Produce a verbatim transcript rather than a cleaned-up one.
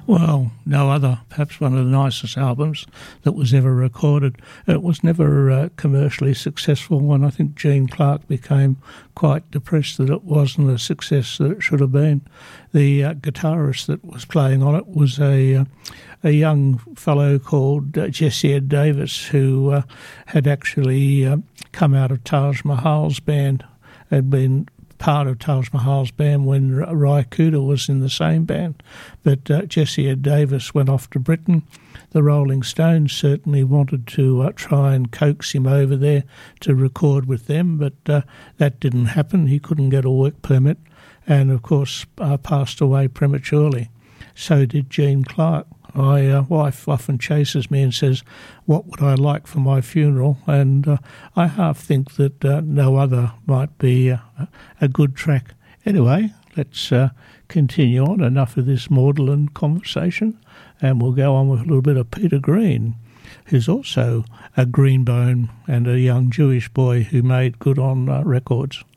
Well, no other, perhaps one of the nicest albums that was ever recorded. It was never uh, commercially successful, and I think Gene Clark became quite depressed that it wasn't a success that it should have been. The uh, guitarist that was playing on it was a uh, a young fellow called uh, Jesse Ed Davis, who uh, had actually uh, come out of Taj Mahal's band, had been part of Taj Mahal's band when Ry Cooder was in the same band. But uh, Jesse Ed Davis went off to Britain. The Rolling Stones certainly wanted to uh, try and coax him over there to record with them, but uh, that didn't happen. He couldn't get a work permit and, of course, uh, passed away prematurely. So did Gene Clark. My uh, wife often chases me and says, what would I like for my funeral? And uh, I half think that uh, No Other might be uh, a good track. Anyway, let's uh, continue on. Enough of this maudlin conversation, and we'll go on with a little bit of Peter Green, who's also a greenbone and a young Jewish boy who made good on uh, records.